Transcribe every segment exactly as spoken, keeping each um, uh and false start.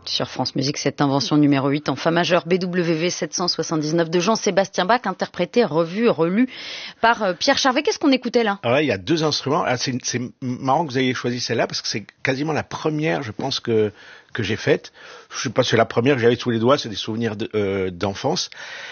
Sur France Musique, cette invention numéro huit en fa majeur B W V sept cent soixante-dix-neuf de Jean-Sébastien Bach, interprété, revu, relu par euh, Pierre Charvet. Qu'est-ce qu'on écoutait là? Alors là, il y a deux instruments. Ah, c'est, c'est marrant que vous ayez choisi celle-là parce que c'est quasiment la première, je pense, que que j'ai faite. Je sais pas, c'est la première que j'avais sous les doigts, c'est des souvenirs de, euh, d'enfance.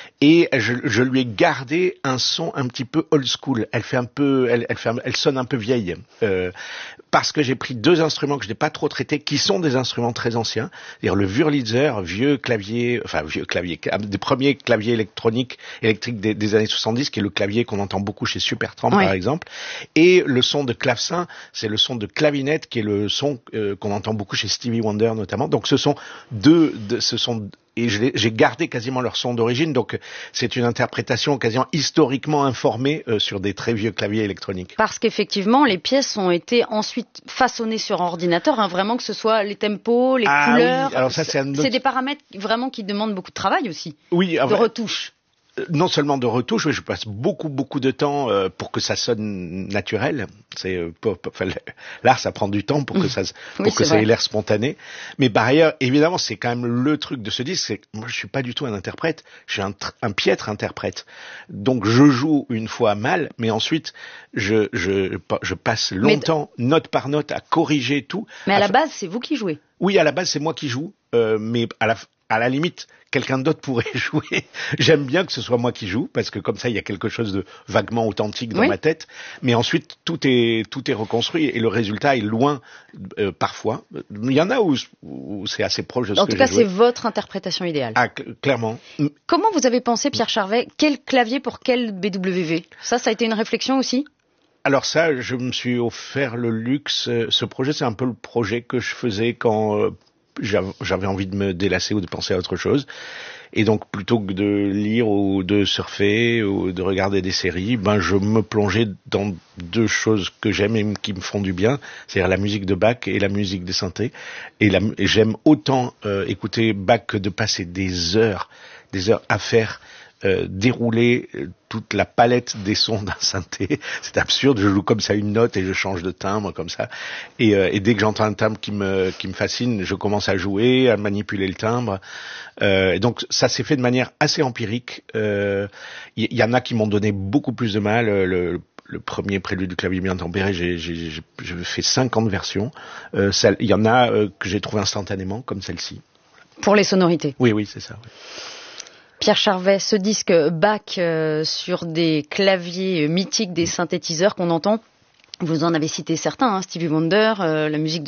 Et je, je lui ai gardé un son un petit peu old school. Elle fait un peu, elle, elle, fait, elle sonne un peu vieille. Euh, parce que j'ai pris deux instruments que je n'ai pas trop traités, qui sont des instruments très anciens. C'est-à-dire le Wurlitzer, vieux clavier, enfin vieux clavier, des premiers claviers électroniques, électriques des, des années soixante-dix, qui est le clavier qu'on entend beaucoup chez Supertramp, oui. par exemple. Et le son de clavecin, c'est le son de clavinette, qui est le son euh, qu'on entend beaucoup chez Stevie Wonder notamment. Donc ce sont deux, de, ce sont et je j'ai gardé quasiment leur son d'origine, donc c'est une interprétation quasiment historiquement informée euh, sur des très vieux claviers électroniques. Parce qu'effectivement, les pièces ont été ensuite façonnées sur ordinateur, hein, vraiment que ce soit les tempos, les ah, couleurs. Oui. Alors ça, c'est, un autre... c'est des paramètres vraiment qui demandent beaucoup de travail aussi, oui, de retouche. Non seulement de retouche, mais je passe beaucoup beaucoup de temps euh, pour que ça sonne naturel. C'est euh, pour, pour, enfin, l'art, ça prend du temps pour que ça pour oui, que ça ait l'air spontané. Mais par ailleurs, évidemment, c'est quand même le truc de ce disque, c'est que moi je suis pas du tout un interprète, je suis un, un piètre interprète. Donc je joue une fois mal, mais ensuite je je je passe longtemps mais... note par note à corriger tout. Mais à, à la fa... base, c'est vous qui jouez. Oui, à la base, c'est moi qui joue, euh, mais à la à la limite, quelqu'un d'autre pourrait jouer. J'aime bien que ce soit moi qui joue, parce que comme ça, il y a quelque chose de vaguement authentique dans oui. ma tête. Mais ensuite, tout est tout est reconstruit et le résultat est loin, euh, parfois. Il y en a où, où c'est assez proche de ce en que j'ai joué. En joué. tout cas, c'est votre interprétation idéale. Ah, clairement. Comment vous avez pensé, Pierre Charvet, quel clavier pour quel B W V? Ça, ça a été une réflexion aussi? Alors ça, je me suis offert le luxe. Ce projet, c'est un peu le projet que je faisais quand euh, j'avais envie de me délasser ou de penser à autre chose. Et donc, plutôt que de lire ou de surfer ou de regarder des séries, ben, je me plongeais dans deux choses que j'aime et qui me font du bien, c'est-à-dire la musique de Bach et la musique des synthés. Et, la, et j'aime autant euh, écouter Bach que de passer des heures, des heures à faire Euh, dérouler euh, toute la palette des sons d'un synthé. C'est absurde, je joue comme ça une note et je change de timbre comme ça. Et, euh, et dès que j'entends un timbre qui me qui me fascine, je commence à jouer, à manipuler le timbre. Euh, et donc ça s'est fait de manière assez empirique. Il euh, y, y en a qui m'ont donné beaucoup plus de mal. Le, le premier prélude du clavier bien tempéré, j'ai, j'ai, j'ai, j'ai fait cinquante versions. Il euh, y en a euh, que j'ai trouvé instantanément, comme celle-ci. Pour les sonorités. Oui, oui, c'est ça. Oui. Pierre Charvet, ce disque Bach euh, sur des claviers mythiques, des synthétiseurs qu'on entend, vous en avez cité certains, hein, Stevie Wonder, euh, la musique de